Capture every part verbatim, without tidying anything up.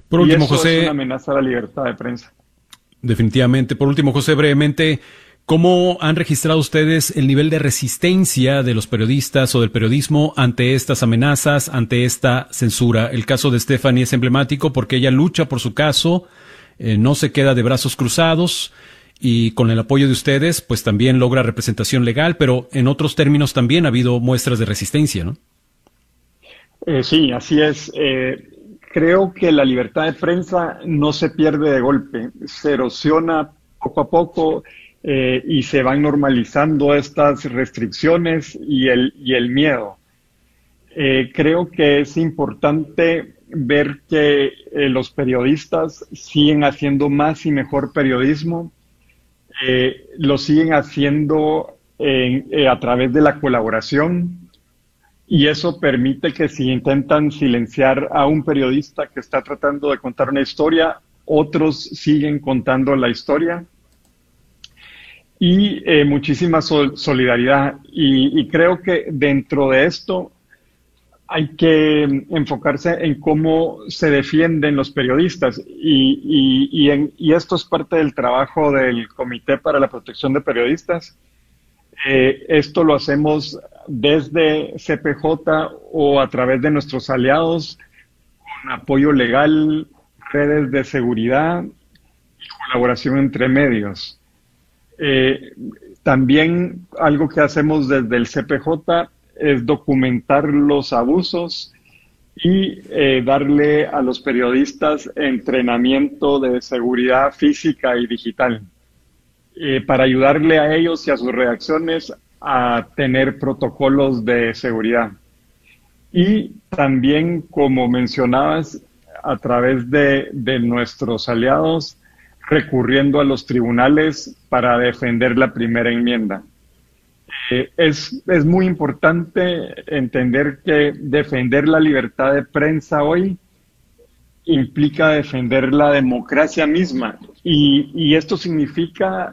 Por y último, eso José, es una amenaza a la libertad de prensa. Definitivamente. Por último, José, brevemente, ¿cómo han registrado ustedes el nivel de resistencia de los periodistas o del periodismo ante estas amenazas, ante esta censura? El caso de Stephanie es emblemático porque ella lucha por su caso, eh, no se queda de brazos cruzados y con el apoyo de ustedes, pues también logra representación legal, pero en otros términos también ha habido muestras de resistencia, ¿no? Eh, sí, así es. Eh, creo que la libertad de prensa no se pierde de golpe, se erosiona poco a poco eh, y se van normalizando estas restricciones y el, y el miedo. Eh, creo que es importante ver que eh, los periodistas siguen haciendo más y mejor periodismo, eh, lo siguen haciendo en- eh, a través de la colaboración. Y eso permite que si intentan silenciar a un periodista que está tratando de contar una historia, otros siguen contando la historia. Y eh, muchísima sol- solidaridad. Y, y creo que dentro de esto hay que mm, enfocarse en cómo se defienden los periodistas. Y, y, y, en- y esto es parte del trabajo del Comité para la Protección de Periodistas. Eh, esto lo hacemos desde C P J o a través de nuestros aliados, con apoyo legal, redes de seguridad y colaboración entre medios. Eh, También algo que hacemos desde el C P J es documentar los abusos y eh, darle a los periodistas entrenamiento de seguridad física y digital eh, para ayudarle a ellos y a sus redacciones a tener protocolos de seguridad. Y también, como mencionabas, a través de, de nuestros aliados, recurriendo a los tribunales para defender la primera enmienda. Eh, es, es muy importante entender que defender la libertad de prensa hoy implica defender la democracia misma. Y, y esto significa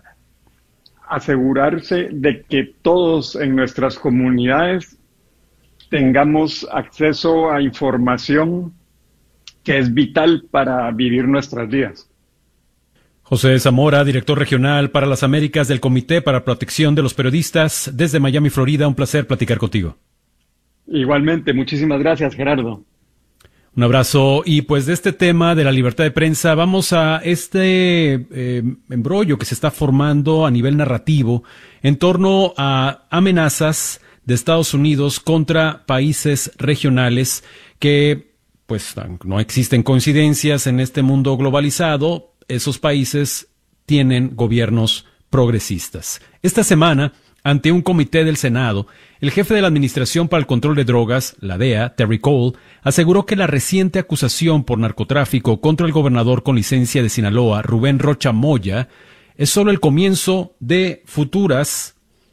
asegurarse de que todos en nuestras comunidades tengamos acceso a información que es vital para vivir nuestras vidas. José Zamora, director regional para las Américas del Comité para Protección de los Periodistas, desde Miami, Florida, un placer platicar contigo. Igualmente, muchísimas gracias, Gerardo. Un abrazo. Y pues de este tema de la libertad de prensa vamos a este eh, embrollo que se está formando a nivel narrativo en torno a amenazas de Estados Unidos contra países regionales que pues no existen coincidencias en este mundo globalizado. Esos países tienen gobiernos progresistas. Esta semana, ante un comité del Senado, el jefe de la Administración para el Control de Drogas, la D E A, Terry Cole, aseguró que la reciente acusación por narcotráfico contra el gobernador con licencia de Sinaloa, Rubén Rocha Moya, es solo el comienzo de futuras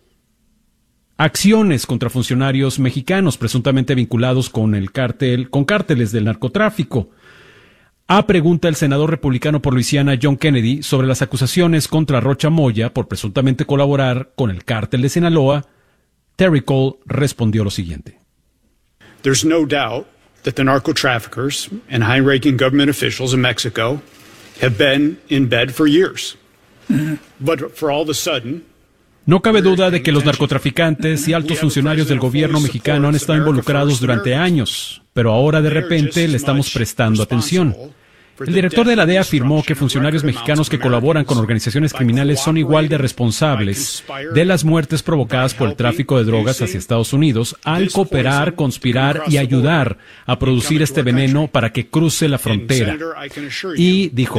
acciones contra funcionarios mexicanos presuntamente vinculados con el cártel, con cárteles del narcotráfico. A pregunta el senador republicano por Luisiana, John Kennedy, sobre las acusaciones contra Rocha Moya por presuntamente colaborar con el cártel de Sinaloa, Terry Cole respondió lo siguiente. There's no doubt that the narco traffickers and high-ranking government officials in Mexico have been in bed for years. But for all of a sudden, No cabe duda de que los narcotraficantes y altos funcionarios del gobierno mexicano han estado involucrados durante años, pero ahora de repente le estamos prestando atención. El director de la D E A afirmó que funcionarios mexicanos que colaboran con organizaciones criminales son igual de responsables de las muertes provocadas por el tráfico de drogas hacia Estados Unidos al cooperar, conspirar y ayudar a producir este veneno para que cruce la frontera. Y dijo,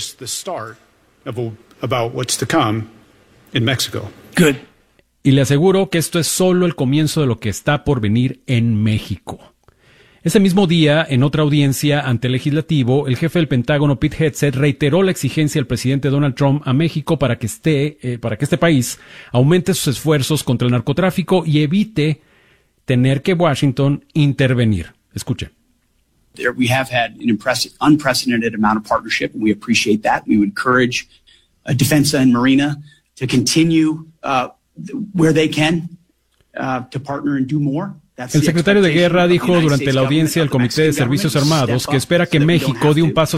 Good. y le aseguro que esto es solo el comienzo de lo que está por venir en México. Ese mismo día, en otra audiencia ante el legislativo, el jefe del Pentágono, Pete Hegseth, reiteró la exigencia del presidente Donald Trump a México para que esté, eh, para que este país aumente sus esfuerzos contra el narcotráfico y evite tener que Washington intervenir. Escuche. There we have had an impressive, unprecedented amount of partnership, and we appreciate that. We would encourage uh, Defensa and Marina to continue uh, where they can uh, to partner and do more. El secretario de Guerra dijo durante la audiencia del Comité de Servicios Armados que espera que México dé un paso